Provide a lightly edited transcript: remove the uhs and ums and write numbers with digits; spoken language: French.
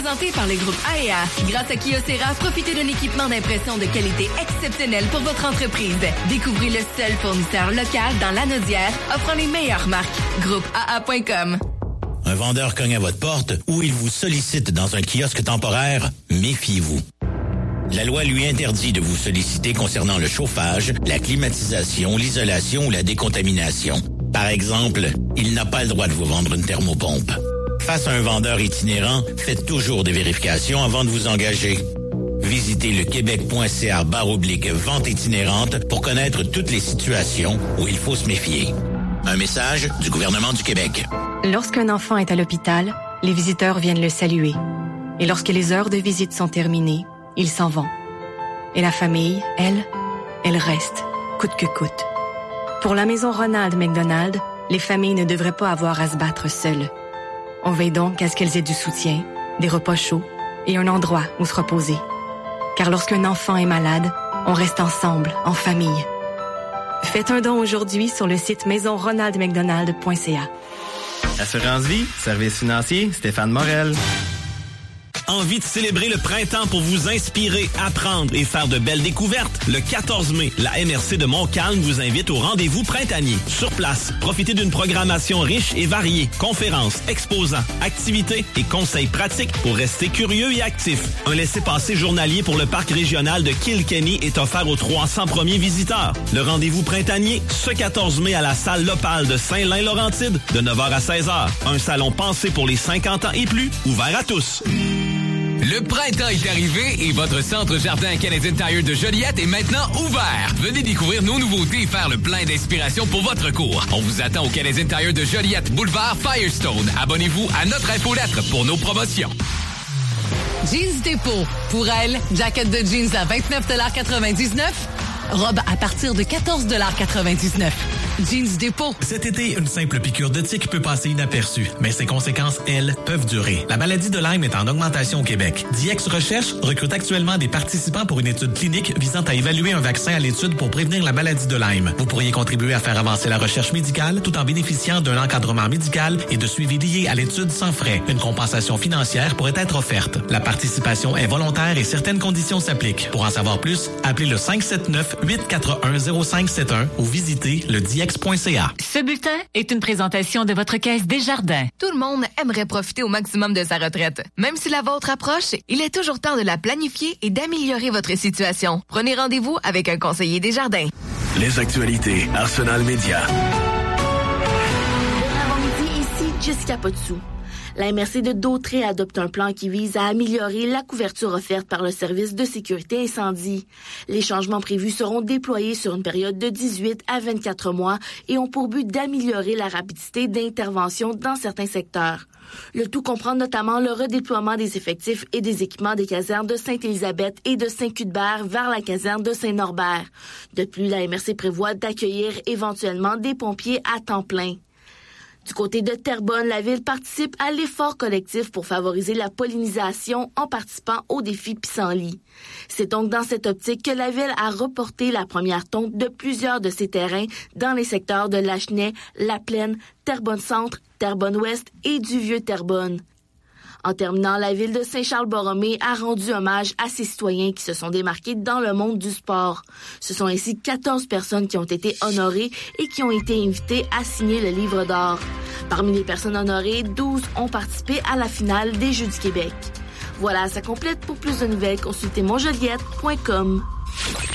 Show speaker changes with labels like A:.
A: présenté par le groupe AEA. Grâce à Kyocera, profitez d'un équipement d'impression de qualité exceptionnelle pour votre entreprise. Découvrez le seul fournisseur local dans l'Anaudière offrant les meilleures marques. GroupeAA.com.
B: Un vendeur cogne à votre porte ou il vous sollicite dans un kiosque temporaire, méfiez-vous. La loi lui interdit de vous solliciter concernant le chauffage, la climatisation, l'isolation ou la décontamination. Par exemple, il n'a pas le droit de vous vendre une thermopompe. Face à un vendeur itinérant, faites toujours des vérifications avant de vous engager. Visitez le québec.ca/vente itinérante pour connaître toutes les situations où il faut se méfier. Un message du gouvernement du Québec.
C: Lorsqu'un enfant est à l'hôpital, les visiteurs viennent le saluer. Et lorsque les heures de visite sont terminées, ils s'en vont. Et la famille, elle reste, coûte que coûte. Pour la maison Ronald McDonald, les familles ne devraient pas avoir à se battre seules. On veille donc à ce qu'elles aient du soutien, des repas chauds et un endroit où se reposer. Car lorsqu'un enfant est malade, on reste ensemble, en famille. Faites un don aujourd'hui sur le site maisonronaldmcdonald.ca.
D: Assurance Vie, service financier, Stéphane Morel.
E: Envie de célébrer le printemps pour vous inspirer, apprendre et faire de belles découvertes? Le 14 mai, la MRC de Montcalm vous invite au rendez-vous printanier. Sur place, profitez d'une programmation riche et variée. Conférences, exposants, activités et conseils pratiques pour rester curieux et actif. Un laissez-passer journalier pour le parc régional de Kilkenny est offert aux 300 premiers visiteurs. Le rendez-vous printanier, ce 14 mai à la salle Lopal de Saint-Lin-Laurentide, de 9h à 16h. Un salon pensé pour les 50 ans et plus, ouvert à tous.
F: Le printemps est arrivé et votre centre jardin Canadian Tire de Joliette est maintenant ouvert. Venez découvrir nos nouveautés et faire le plein d'inspiration pour votre cours. On vous attend au Canadian Tire de Joliette, boulevard Firestone. Abonnez-vous à notre infolettre pour nos promotions.
A: Jeans Dépôt. Pour elle, jacket de jeans à 29,99 $. Robe à partir de 14,99 $. Jeans Dépôt.
G: Cet été, une simple piqûre de tique peut passer inaperçue, mais ses conséquences, elles, peuvent durer. La maladie de Lyme est en augmentation au Québec. DX Recherche recrute actuellement des participants pour une étude clinique visant à évaluer un vaccin à l'étude pour prévenir la maladie de Lyme. Vous pourriez contribuer à faire avancer la recherche médicale tout en bénéficiant d'un encadrement médical et de suivi lié à l'étude sans frais. Une compensation financière pourrait être offerte. La participation est volontaire et certaines conditions s'appliquent. Pour en savoir plus, appelez le 579-841-0571 ou visitez le DX.
H: Ce bulletin est une présentation de votre caisse Desjardins.
A: Tout le monde aimerait profiter au maximum de sa retraite. Même si la vôtre approche, il est toujours temps de la planifier et d'améliorer votre situation. Prenez rendez-vous avec un conseiller Desjardins.
I: Les actualités Arsenal Média.
J: Bon avant-midi, ici Jessica Potsou. La MRC de Dautrey adopte un plan qui vise à améliorer la couverture offerte par le service de sécurité incendie. Les changements prévus seront déployés sur une période de 18 à 24 mois et ont pour but d'améliorer la rapidité d'intervention dans certains secteurs. Le tout comprend notamment le redéploiement des effectifs et des équipements des casernes de Sainte-Élisabeth et de Saint-Cuthbert vers la caserne de Saint-Norbert. De plus, la MRC prévoit d'accueillir éventuellement des pompiers à temps plein. Du côté de Terrebonne, la ville participe à l'effort collectif pour favoriser la pollinisation en participant au défi Pissenlit. C'est donc dans cette optique que la ville a reporté la première tonte de plusieurs de ses terrains dans les secteurs de Lachenay, La Plaine, Terrebonne-Centre, Terrebonne-Ouest et du Vieux-Terrebonne. En terminant, la ville de Saint-Charles-Borromée a rendu hommage à ses citoyens qui se sont démarqués dans le monde du sport. Ce sont ainsi 14 personnes qui ont été honorées et qui ont été invitées à signer le livre d'or. Parmi les personnes honorées, 12 ont participé à la finale des Jeux du Québec. Voilà, ça complète. Pour plus de nouvelles, consultez monjoliette.com.